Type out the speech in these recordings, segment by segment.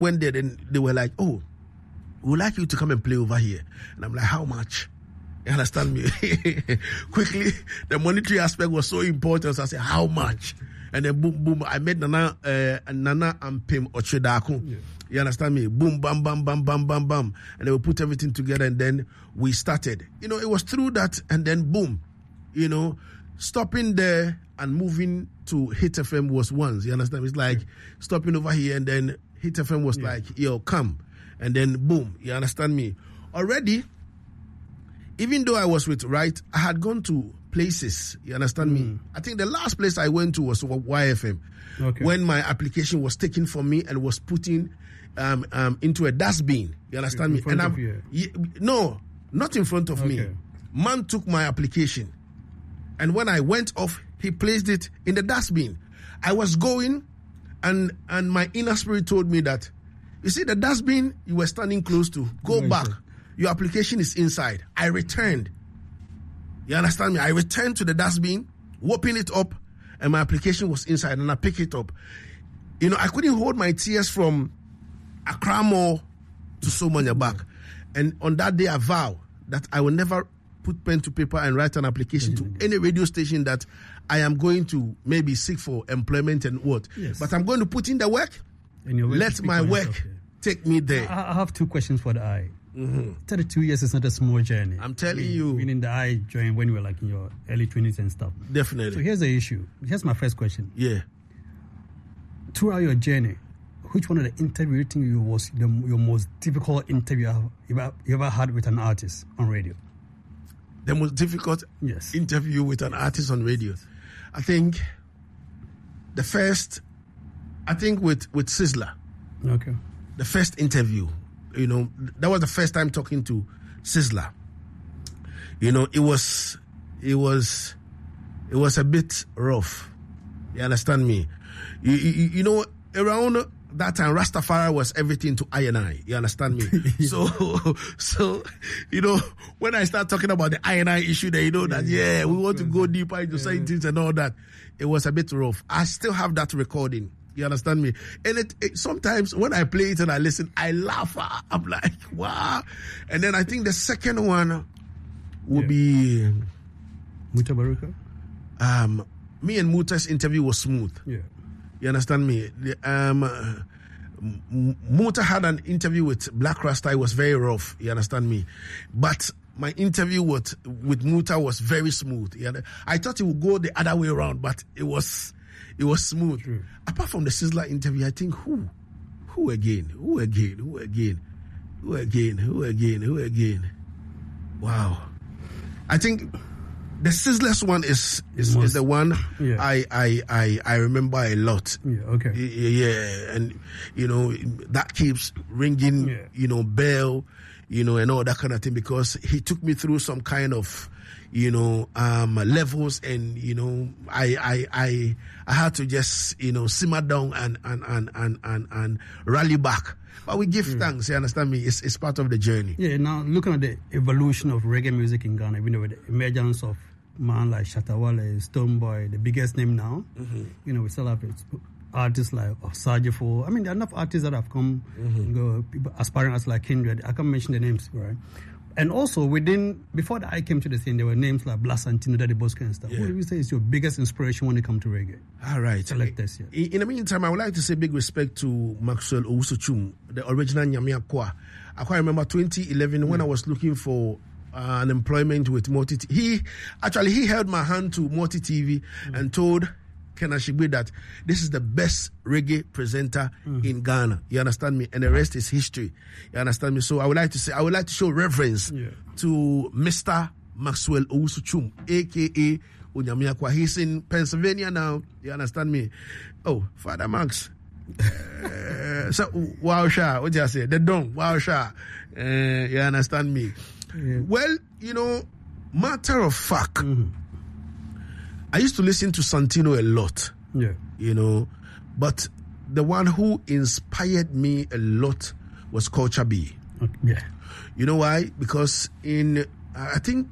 went there, then they were like, oh, we would like you to come and play over here. And I'm like, how much? You understand me? Quickly, the monetary aspect was so important. So I said, how much? And then boom, boom, I met Nana and Pim Ochedako. Yeah. You understand me? Boom, bam, bam, bam, bam, bam, bam. And they will put everything together, and then we started. You know, it was through that, and then boom, you know, stopping there and moving to Hit FM was once. You understand? It's like stopping over here, and then Hit FM was like, yo, come. And then boom, you understand me? Already, even though I was with Right, I had gone to places, you understand me? I think the last place I went to was YFM. Okay. When my application was taken from me and was put in into a dustbin. You understand me? And no, not in front of me. Man took my application, and when I went off, he placed it in the dustbin. I was going, and my inner spirit told me that, you see the dustbin you were standing close to, go back. Your application is inside. I returned. You understand me? I returned to the dustbin, opened it up, and my application was inside, and I picked it up. You know, I couldn't hold my tears from Accra Mall to Somanya back. And on that day, I vow that I will never put pen to paper and write an application to any radio station that I am going to maybe seek for employment and what. Yes. But I'm going to put in the work. Let my work take me there. I have two questions for the eye. 32 years is not a small journey. I'm telling you. Meaning the eye joined when you were like in your early 20s and stuff. Definitely. So here's the issue. Here's my first question. Yeah. Throughout your journey, which one of the interviews you think was your most difficult interview you ever had with an artist on radio? The most difficult interview with an artist on radio? I think the first, with Sizzla. Okay. The first interview, you know, that was the first time talking to Sizzla. You know, it was a bit rough. You understand me? You know, around that time, Rastafari was everything to I&I. You understand me? So, you know, when I start talking about the I&I issue, that you know that, we want to go deeper into certain things and all that, it was a bit rough. I still have that recording. You understand me? And it sometimes when I play it and I listen, I laugh. I'm like, wow. And then I think the second one would be Muta Baruka. Me and Muta's interview was smooth. Yeah. You understand me? Muta had an interview with Black Rasta. It was very rough. You understand me? But my interview with Muta was very smooth. I thought it would go the other way around, but it was smooth. True. Apart from the Sizzla interview, I think who again? Wow. I think the Sizzless one is the one I remember a lot. Yeah, okay. Yeah, and you know that keeps ringing, you know, bell, you know, and all that kind of thing, because he took me through some kind of, you know, levels, and you know, I had to just, you know, simmer down and rally back. But we give thanks. You understand me? It's part of the journey. Yeah. Now looking at the evolution of reggae music in Ghana, you know, with the emergence of man like Shatta Wale, Stonebwoy, the biggest name now. You know, we still have artists like Osajifo. I mean, there are enough artists that have come and go, people aspiring artists like Kindred. I can't mention the names, right? And also before I came to the scene, there were names like Blas Santino, Daddy Bosco and stuff. What do you say is your biggest inspiration when it comes to reggae? All right. Selectors, In the meantime, I would like to say big respect to Maxwell Owusu-Chum, the original Nyame Akwa. I quite remember 2011 when I was looking for an employment with Multi TV. He held my hand to Multi TV and told Ken Ashigbe that this is the best reggae presenter in Ghana. You understand me? And the rest is history. You understand me? So I would like to show reverence to Mr. Maxwell Owusu-Chum, aka Onyame Akwa. He's in Pennsylvania now. You understand me? Oh, Father Max. So wow, sha, what do you say? The Don, wow, sha. You understand me? Well, you know, matter of fact, I used to listen to Santino a lot. Yeah. You know, but the one who inspired me a lot was Culture B. Yeah. You know why? Because in I think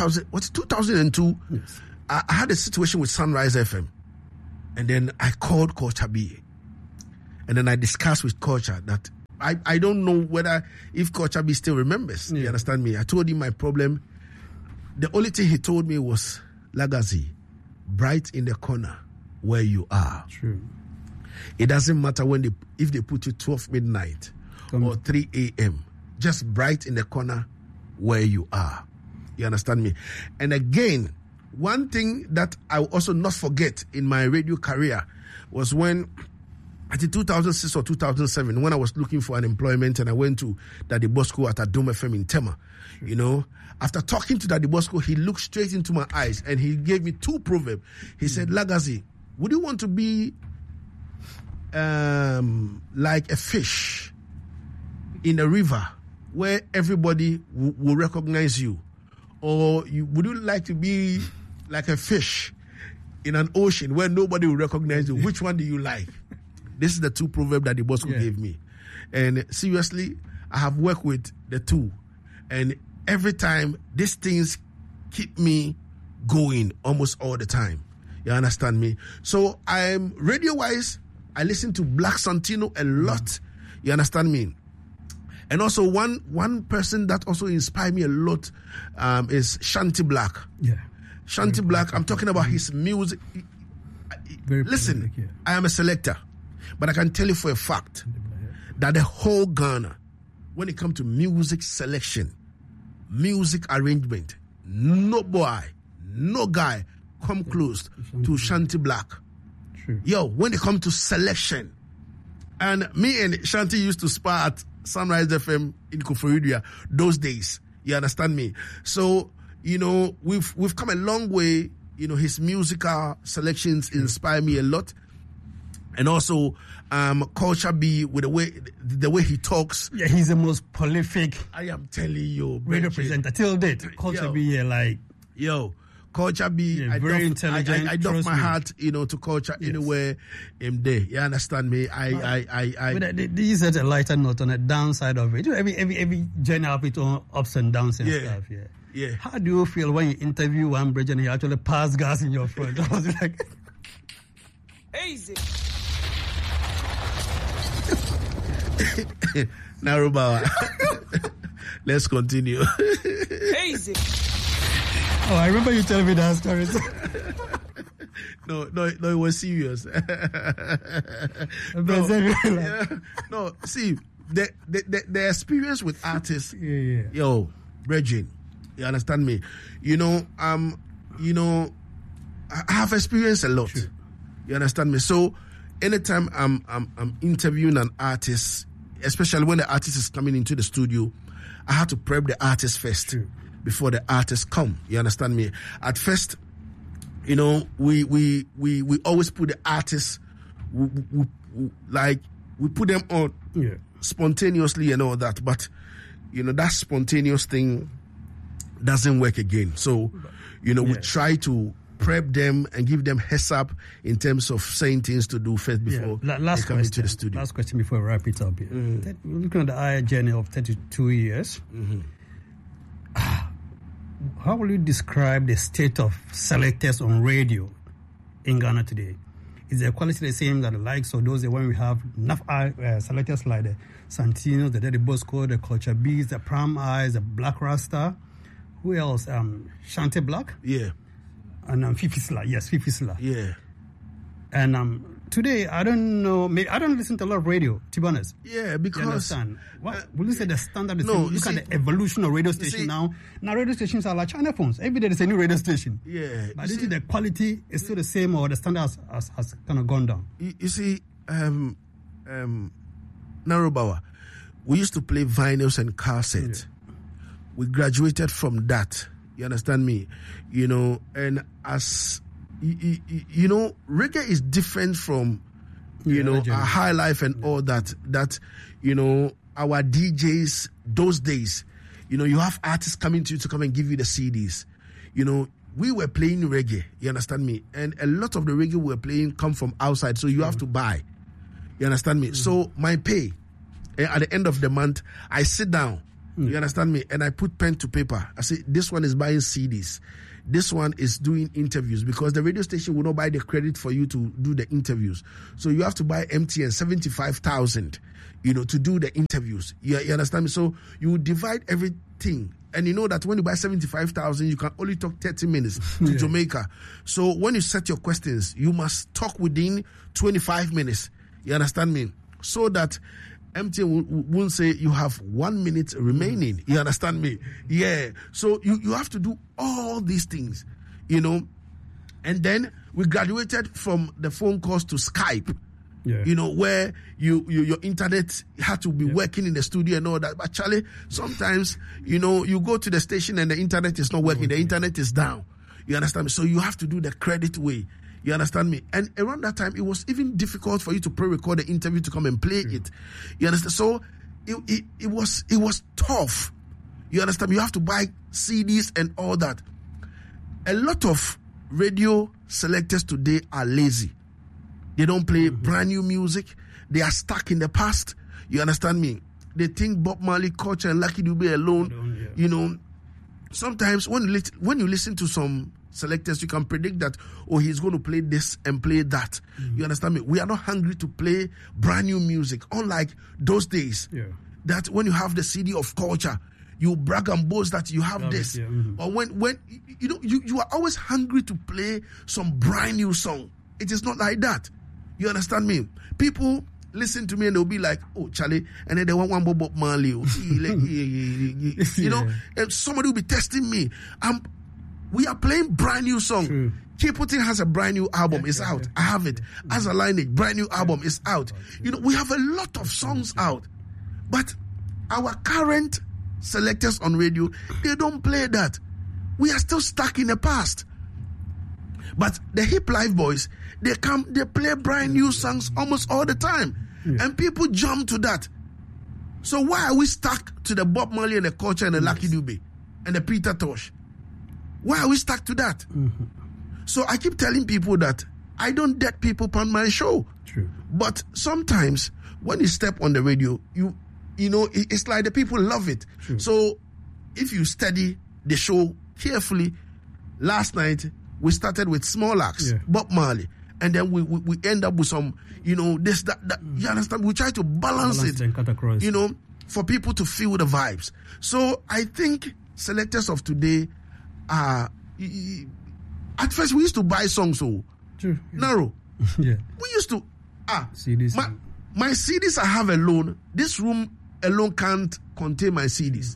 2002, yes. I had a situation with Sunrise FM, and then I called Culture B, and then I discussed with Culture that I don't know whether if Culture B still remembers. You understand me? I told him my problem. The only thing he told me was, Lagazi, bright in the corner where you are. True. It doesn't matter if they put you 12 midnight or 3 a.m. Just bright in the corner where you are. You understand me? And again, one thing that I will also not forget in my radio career was when, I think 2006 or 2007, when I was looking for an employment and I went to Daddy Bosco at Adom FM in Tema. You know, after talking to Daddy Bosco, he looked straight into my eyes and he gave me 2 proverbs. He said, Lagazi, would you want to be like a fish in a river where everybody will recognize you? Or would you like to be like a fish in an ocean where nobody will recognize you? Which one do you like? This is the 2 proverbs that the Bosco gave me. And seriously, I have worked with the 2. And every time, these things keep me going almost all the time. You understand me? So I'm radio-wise, I listen to Black Santino a lot. You understand me? And also one person that also inspired me a lot is Shanty Black. Yeah. Shanty Black, I'm talking about his music. Listen, I am a selector, but I can tell you for a fact that the whole Ghana, when it comes to music selection, music arrangement, no boy, no guy come close to Shanty Black. True. Yo, when it comes to selection, and me and Shanty used to spar at Sunrise FM in Koforidua those days. You understand me? So, you know, we've come a long way. You know, his musical selections inspire me a lot. And also, Culture B, with the way he talks. Yeah, he's the most prolific. I am telling you, radio presenter till date. Culture B, Culture B, very intelligent. I doff my heart, you know, to Culture anywhere in there. You understand me? But these are a lighter note on the downside of it. Every journey have its own ups and downs and stuff. Yeah. How do you feel when you interview one bridge and he actually pass gas in your front? I was like, easy. Narubawa. Let's continue. Easy. Oh, I remember you telling me that story. No, it was serious. No, see, the experience with artists, yo, Bridget, you understand me? You know, I have experienced a lot. True. You understand me? So, anytime I'm interviewing an artist, especially when the artist is coming into the studio, I have to prep the artist first. True. Before the artists come. You understand me? At first, you know, we always put the artists, we put them on spontaneously and all that. But, you know, that spontaneous thing doesn't work again. So, you know, we try to prep them and give them heads up in terms of saying things to do first before they come into the studio. Last question before we wrap it up here. Mm-hmm. Looking at the journey of 32 years, how will you describe the state of selectors on radio in Ghana today? Is the quality the same that the likes of those when we have enough selectors like the Santino, the Daddy Bosco, the Culture Bees, the Pram Eyes, the Black Rasta? Who else? Shanty Black? Yeah. And Fifi Sla. Yes, Fifi Sla. Yeah. And today, I don't know, I don't listen to a lot of radio, to be honest. Yeah, because... You understand? Will you say the standard is look at the evolution of radio station now. Now radio stations are like China phones. Every day there's a new radio station. Yeah. But do you think the quality is still the same or the standard has kind of gone down? You see, Narubawa, we used to play vinyls and cassettes. Yeah. We graduated from that. You understand me? You know, and as... You know, reggae is different from, you know, our high life and all that. That, you know, our DJs, those days, you know, you have artists coming to you to come and give you the CDs. You know, we were playing reggae, you understand me? And a lot of the reggae we were playing come from outside, so you have to buy. You understand me? So my pay, at the end of the month, I sit down You understand me? And I put pen to paper. I say, this one is buying CDs. This one is doing interviews, because the radio station will not buy the credit for you to do the interviews. So you have to buy MTN 75,000, to do the interviews. You understand me? So you divide everything. And you know that when you buy 75,000, you can only talk 30 minutes to Jamaica. So when you set your questions, you must talk within 25 minutes. You understand me? So that MTN won't say you have 1 minute remaining. You understand me? Yeah. So you have to do all these things, And then we graduated from the phone calls to Skype. Yeah. Where your internet had to be working in the studio and all that. But Charlie, sometimes, you go to the station and the internet is not working. The internet is down. You understand me? So you have to do the credit way. You understand me? And around that time, it was even difficult for you to pre-record the interview to come and play it. You understand? So it was tough. You understand? You have to buy CDs and all that. A lot of radio selectors today are lazy. They don't play brand new music. They are stuck in the past. You understand me? They think Bob Marley, Culture, and Lucky Dube alone. Sometimes when you listen to some selectors, you can predict that, he's going to play this and play that. You understand me? We are not hungry to play brand new music, unlike those days. Yeah. That when you have the CD of Culture, you brag and boast that you have this. Yeah. But when you are always hungry to play some brand new song. It is not like that. You understand me? People listen to me and they'll be like, "Oh, Charlie," and then they want one Bob Marley. And somebody will be testing me. We are playing brand new song. True. K-Putin has a brand new album. It's out. I have it. As a lineage, brand new album is out. We have a lot of songs out. But our current selectors on radio, they don't play that. We are still stuck in the past. But the Hip Life boys, they play brand new songs almost all the time. Yeah. And people jump to that. So why are we stuck to the Bob Marley and the Culture and the Lucky Dube and the Peter Tosh? Why are we stuck to that? Mm-hmm. So I keep telling people that I don't dead people on my show. True. But sometimes when you step on the radio, it's like the people love it. True. So if you study the show carefully, last night we started with Small Axe, Bob Marley, and then we end up with some, this, that. You understand? We try to balance it, and cut across. For people to feel the vibes. So I think selectors of today are, at first we used to buy songs, narrow. Yeah. We used to, CDs. My CDs I have alone, this room alone can't contain my CDs.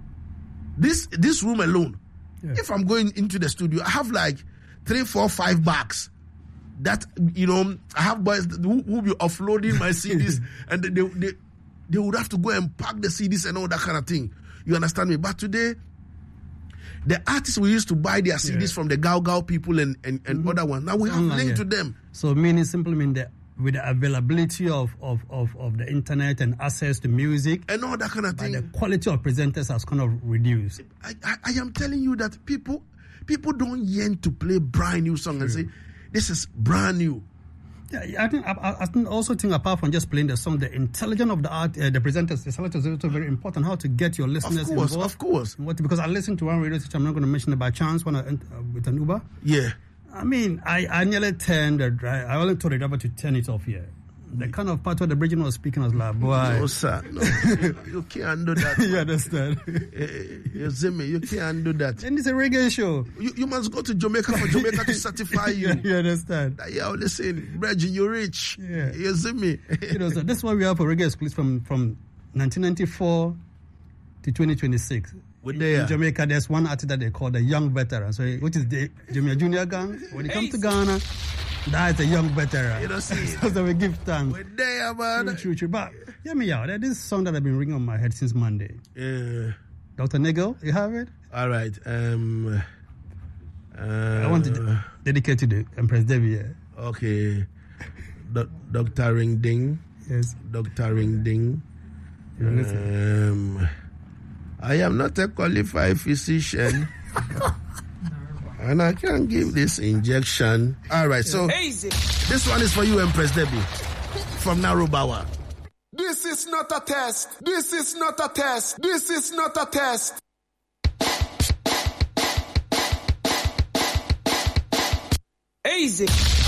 This room alone. Yeah. If I'm going into the studio, I have like 3, 4, 5 bags that, I have boys who will be offloading my CDs and they would have to go and pack the CDs and all that kind of thing. You understand me? But today, the artists we used to buy their CDs from the Gao people and other ones. Now we have linked to them. So simply mean that with the availability of the internet and access to music and all that kind of thing, the quality of presenters has kind of reduced. I am telling you that people don't yearn to play brand new song and say this is brand new. Yeah, I also think apart from just playing the song, the intelligence of the art, the presenters, the selectors is also very important. How to get your listeners involved. Of course. Because I listened to one radio station, I'm not going to mention it by chance, when I with an Uber. Yeah. I mean, I nearly turned the drive. I only told the driver to turn it off here. The kind of part where the Bridget was speaking, I was like, boy. No, sir. No, you can't do that. You understand? You see me? You can't do that. And it's a reggae show. You must go to Jamaica for Jamaica to certify you. You understand? Yeah, listen, Bridget, you're rich. Yeah. You see me? So that's why we have a reggae exclusive from 1994 to 2026. In Jamaica, there's one artist that they call the Young Veteran, which is the Junior Junior Gang. When it comes to Ghana, that is a young veteran. You don't see it. So we give thanks. We're there, man. True. But hear me out. There's this song that I've been ringing on my head since Monday. Yeah. Dr. Nigel, you have it? All right. I want to dedicate to the Empress Debbie. Yeah. Okay. Dr. Ring Ding. Yes. Dr. Ring Ding. I am not a qualified physician. And I can't give this injection. All right, so this one is for you, Empress Debbie, from Narubawa. This is not a test. This is not a test. This is not a test. Easy.